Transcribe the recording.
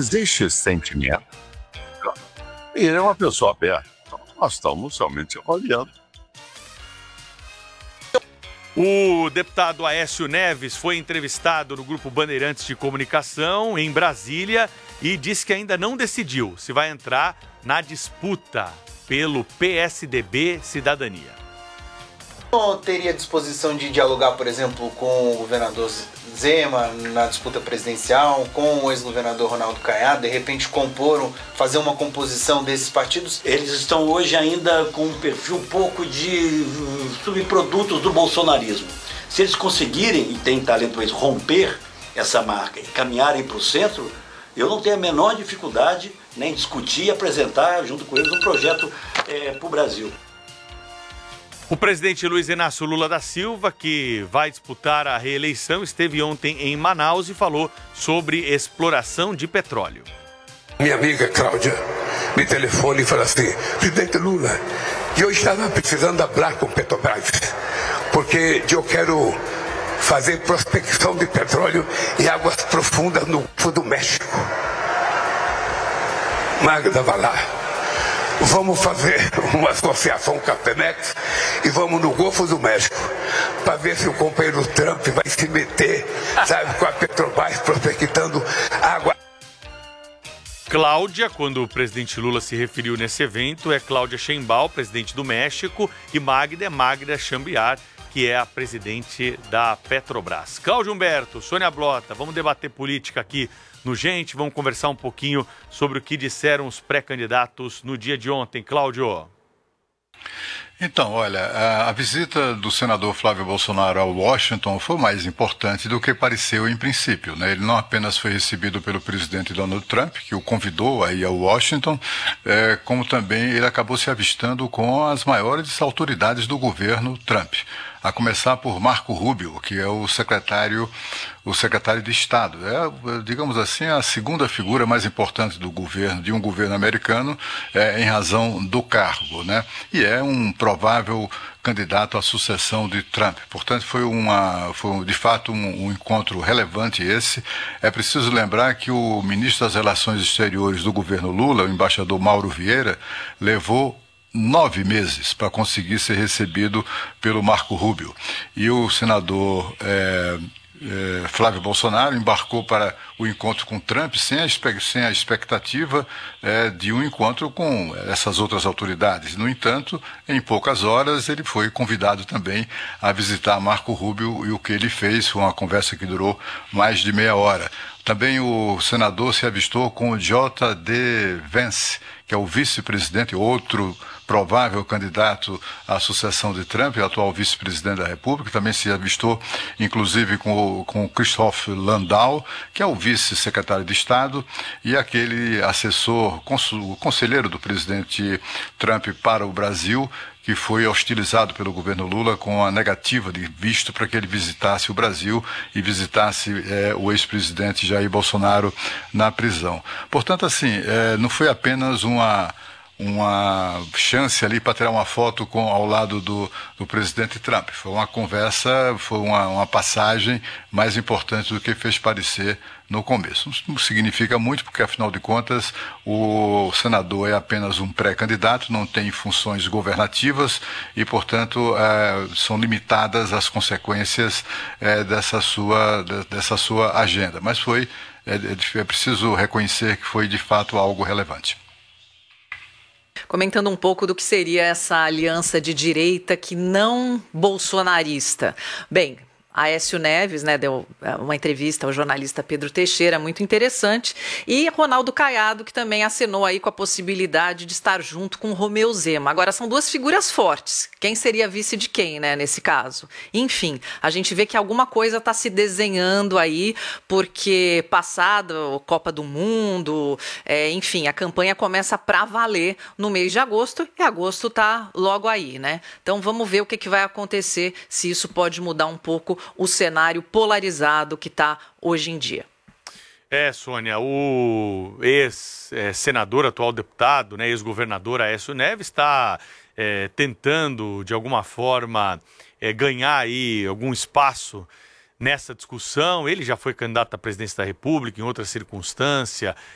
existe esse sentimento. E ele é uma pessoa aberta. Então, nós estamos somente avaliando. O deputado Aécio Neves foi entrevistado no Grupo Bandeirantes de Comunicação, em Brasília, e disse que ainda não decidiu se vai entrar na disputa pelo PSDB Cidadania. Não teria disposição de dialogar, por exemplo, com o governador Zema na disputa presidencial, com o ex-governador Ronaldo Caiado, de repente fazer uma composição desses partidos? Eles estão hoje ainda com um perfil pouco de subprodutos do bolsonarismo. Se eles conseguirem, e tem talento para isso, romper essa marca e caminharem para o centro, eu não tenho a menor dificuldade nem discutir e apresentar junto com eles um projeto para o Brasil. O presidente Luiz Inácio Lula da Silva, que vai disputar a reeleição, esteve ontem em Manaus e falou sobre exploração de petróleo. Minha amiga Cláudia me telefona e fala assim: presidente Lula, eu estava precisando falar com Petrobras, porque eu quero fazer prospecção de petróleo em águas profundas no Golfo do México. Magda vai lá. Vamos fazer uma associação com a Pemex e vamos no Golfo do México para ver se o companheiro Trump vai se meter, sabe, com a Petrobras prospectando água. Cláudia, quando o presidente Lula se referiu nesse evento, é Cláudia Sheinbaum, presidente do México, e Magda é Magda Chambriard, que é a presidente da Petrobras. Cláudio Humberto, Sônia Blota, vamos debater política aqui no Gente, vamos conversar um pouquinho sobre o que disseram os pré-candidatos no dia de ontem. Cláudio. Então, olha, a visita do senador Flávio Bolsonaro ao Washington foi mais importante do que pareceu em princípio, né? Ele não apenas foi recebido pelo presidente Donald Trump, que o convidou a ir ao Washington, como também ele acabou se avistando com as maiores autoridades do governo Trump. A começar por Marco Rubio, que é o secretário de Estado. É, digamos assim, a segunda figura mais importante do governo, de um governo americano, em razão do cargo, né? E é um provável candidato à sucessão de Trump. Portanto, foi de fato um encontro relevante esse. É preciso lembrar que o ministro das Relações Exteriores do governo Lula, o embaixador Mauro Vieira, levou 9 meses para conseguir ser recebido pelo Marco Rubio. E o senador Flávio Bolsonaro embarcou para o encontro com Trump sem a expectativa de um encontro com essas outras autoridades. No entanto, em poucas horas ele foi convidado também a visitar Marco Rubio, e o que ele fez foi uma conversa que durou mais de meia hora. Também o senador se avistou com o J.D. Vance, que é o vice-presidente, outro provável candidato à sucessão de Trump, o atual vice-presidente da República. Também se avistou, inclusive, com o Christoph Landau, que é o vice-secretário de Estado, e aquele assessor, o conselheiro do presidente Trump para o Brasil, que foi hostilizado pelo governo Lula com a negativa de visto para que ele visitasse o Brasil e visitasse o ex-presidente Jair Bolsonaro na prisão. Portanto, assim, não foi apenas uma chance ali para tirar uma foto ao lado do presidente Trump. Foi uma conversa, foi uma passagem mais importante do que fez parecer no começo. Não significa muito, porque afinal de contas o senador é apenas um pré-candidato, não tem funções governativas e, portanto, são limitadas as consequências dessa sua agenda. Mas é preciso reconhecer que foi de fato algo relevante. Comentando um pouco do que seria essa aliança de direita que não bolsonarista. Bem, Aécio Neves, né, deu uma entrevista ao jornalista Pedro Teixeira, muito interessante, e Ronaldo Caiado, que também acenou aí com a possibilidade de estar junto com Romeu Zema. Agora, são duas figuras fortes. Quem seria vice de quem, né, nesse caso? Enfim, a gente vê que alguma coisa está se desenhando aí, porque passado a Copa do Mundo, enfim, a campanha começa para valer no mês de agosto, e agosto está logo aí, né? Então, vamos ver o que vai acontecer, se isso pode mudar um pouco o cenário polarizado que está hoje em dia. Sônia, o ex-senador, atual deputado, né, ex-governador Aécio Neves está tentando, de alguma forma, ganhar aí algum espaço nessa discussão. Ele já foi candidato à presidência da República em outra circunstância,